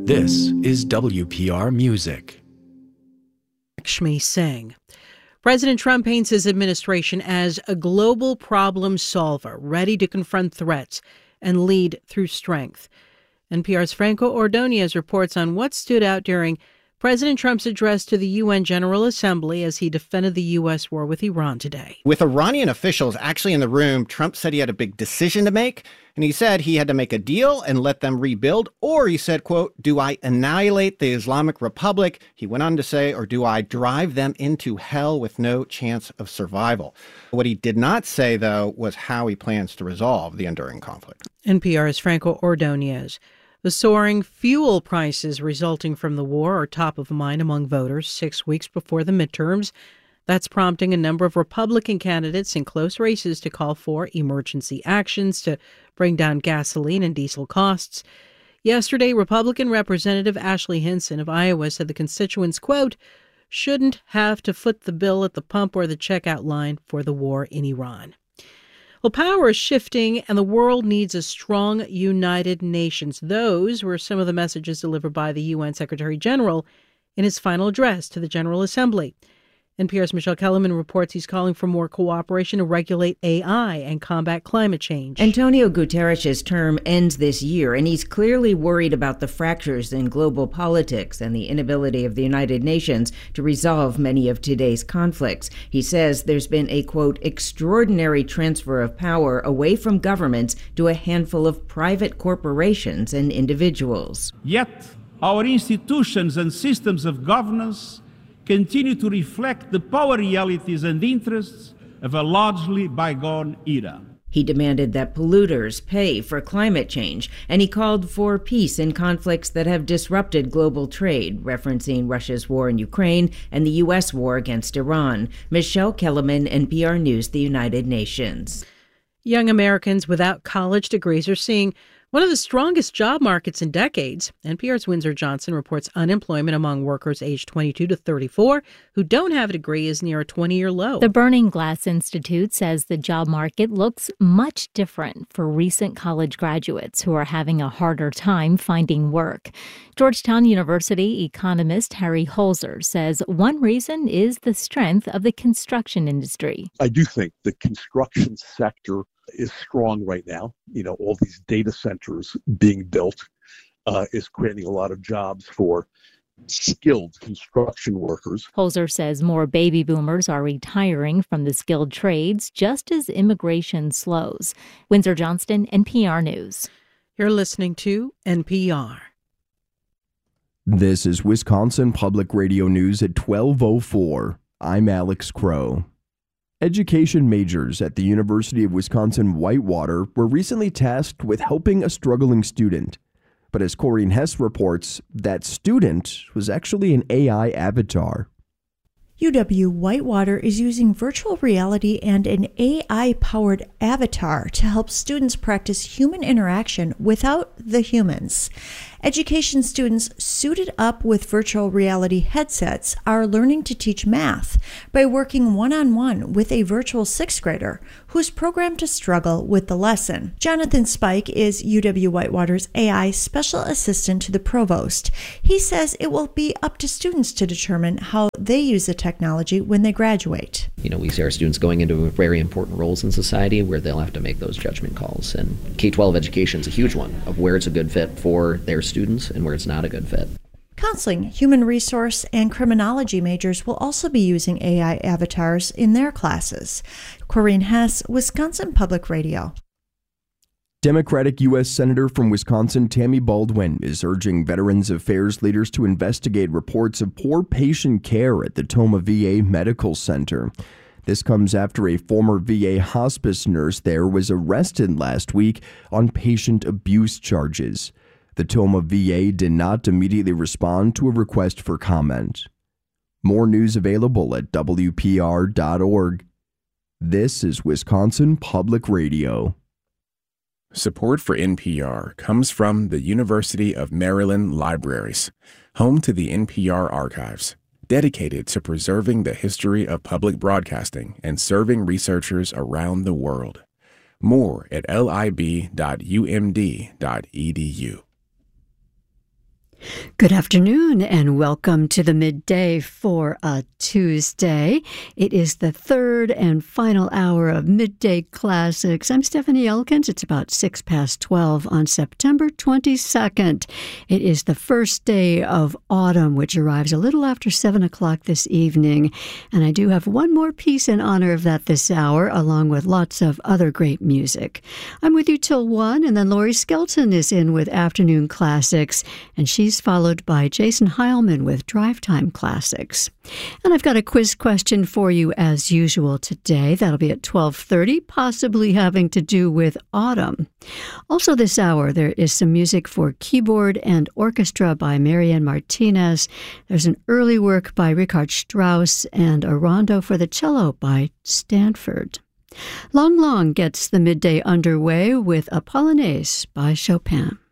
This is WPR Music. Lakshmi Singh. President Trump paints his administration as a global problem solver, ready to confront threats and lead through strength. NPR's Franco Ordonez reports on what stood out during President Trump's address to the UN General Assembly as he defended the U.S. war with Iran today. With Iranian officials actually in the room, Trump said he had a big decision to make. And he said he had to make a deal and let them rebuild. Or he said, quote, do I annihilate the Islamic Republic? He went on to say, or do I drive them into hell with no chance of survival? What he did not say, though, was how he plans to resolve the enduring conflict. NPR's Franco Ordonez. The soaring fuel prices resulting from the war are top of mind among voters 6 weeks before the midterms. That's prompting a number of Republican candidates in close races to call for emergency actions to bring down gasoline and diesel costs. Yesterday, Republican Representative Ashley Hinson of Iowa said the constituents, quote, shouldn't have to foot the bill at the pump or the checkout line for the war in Iran. Well, power is shifting, and the world needs a strong, united nations. Those were some of the messages delivered by the UN Secretary General in his final address to the General Assembly. NPR's Michelle Kellerman reports he's calling for more cooperation to regulate AI and combat climate change. Antonio Guterres' term ends this year, and he's clearly worried about the fractures in global politics and the inability of the United Nations to resolve many of today's conflicts. He says there's been a, quote, extraordinary transfer of power away from governments to a handful of private corporations and individuals. Yet, our institutions and systems of governance continue to reflect the power realities and interests of a largely bygone era. He demanded that polluters pay for climate change, and he called for peace in conflicts that have disrupted global trade, referencing Russia's war in Ukraine and the U.S. war against Iran. Michelle Kellerman, NPR News, the United Nations. Young Americans without college degrees are seeing one of the strongest job markets in decades. NPR's Windsor Johnson reports unemployment among workers aged 22 to 34 who don't have a degree is near a 20-year low. The Burning Glass Institute says the job market looks much different for recent college graduates who are having a harder time finding work. Georgetown University economist Harry Holzer says one reason is the strength of the construction industry. I do think the construction sector is strong right now. You know, all these data centers being built is creating a lot of jobs for skilled construction workers. Holzer says more baby boomers are retiring from the skilled trades just as immigration slows. Windsor Johnston, NPR News. You're listening to NPR. This is Wisconsin Public Radio News at 12:04. I'm Alex Crow. Education majors at the University of Wisconsin-Whitewater were recently tasked with helping a struggling student. But as Corinne Hess reports, that student was actually an AI avatar. UW-Whitewater is using virtual reality and an AI-powered avatar to help students practice human interaction without the humans. Education students suited up with virtual reality headsets are learning to teach math by working one-on-one with a virtual sixth grader who's programmed to struggle with the lesson. Jonathan Spike is UW-Whitewater's AI special assistant to the provost. He says it will be up to students to determine how they use the technology when they graduate. You know, we see our students going into very important roles in society where they'll have to make those judgment calls. And K-12 education is a huge one of where it's a good fit for their students and where it's not a good fit. Counseling, human resource, and criminology majors will also be using AI avatars in their classes. Corinne Hess, Wisconsin Public Radio. Democratic U.S. Senator from Wisconsin Tammy Baldwin is urging Veterans Affairs leaders to investigate reports of poor patient care at the Tomah VA Medical Center. This comes after a former VA hospice nurse there was arrested last week on patient abuse charges. The Tomah VA did not immediately respond to a request for comment. More news available at WPR.org. This is Wisconsin Public Radio. Support for NPR comes from the University of Maryland Libraries, home to the NPR archives, dedicated to preserving the history of public broadcasting and serving researchers around the world. More at lib.umd.edu. Good afternoon and welcome to the midday for a Tuesday. It is the third and final hour of Midday Classics. I'm Stephanie Elkins. It's about 12:06 on September 22nd. It is the first day of autumn, which arrives a little after 7 o'clock this evening. And I do have one more piece in honor of that this hour, along with lots of other great music. I'm with you till 1, and then Lori Skelton is in with Afternoon Classics, and she's followed by Jason Heilman with Drive Time Classics. And I've got a quiz question for you as usual today. That'll be at 12:30, possibly having to do with autumn. Also this hour, there is some music for keyboard and orchestra by Marianne Martinez. There's an early work by Richard Strauss and a rondo for the cello by Stanford. Long Long gets the midday underway with a Polonaise by Chopin.